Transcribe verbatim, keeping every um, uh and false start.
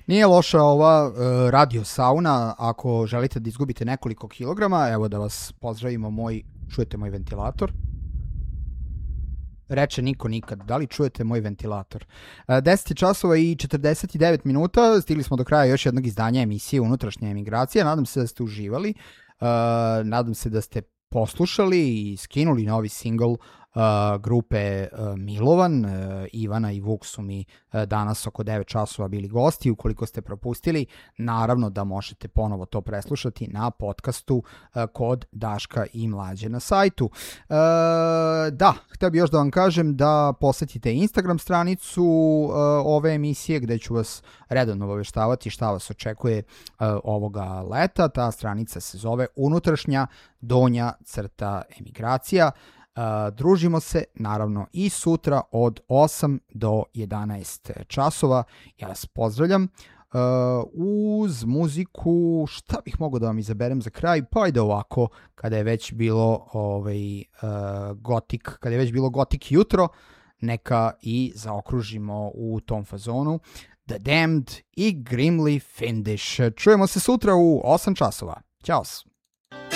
Nije loša ova uh, radio sauna ako želite da izgubite nekoliko kilograma. Evo da vas pozdravimo, moj, čujete moj ventilator? Reče niko nikad. Da li čujete moj ventilator? Uh, deset časova i četrdeset devet minuta. Stigli smo do kraja još jednog izdanja emisije Unutrašnja emigracija. Nadam se da ste uživali. Uh, nadam se da ste poslušali i skinuli novi single Uh, grupe uh, Milovan. uh, Ivana i Vuk su mi uh, danas oko devet časova bili gosti. Ukoliko ste propustili, naravno da možete ponovo to preslušati na podcastu uh, kod Daška i Mlađe na sajtu. Uh, da, htio bih još da vam kažem da posetite Instagram stranicu uh, ove emisije gde ću vas redovno obaveštavati šta vas očekuje uh, ovoga leta. Ta stranica se zove Unutrašnja donja crta emigracija. Uh, družimo se naravno i sutra od osam do jedanaest časova. Ja vas pozdravljam. Uh, uz muziku, šta bih mogao da vam izaberem za kraj? Pa ide ovako, kada je već bilo ovaj, uh, gotik, kada je već bilo gotik jutro, neka i zaokružimo u tom fazonu. The Damned i Grimly Findish. Čujemo se sutra u osam časova. Ćao.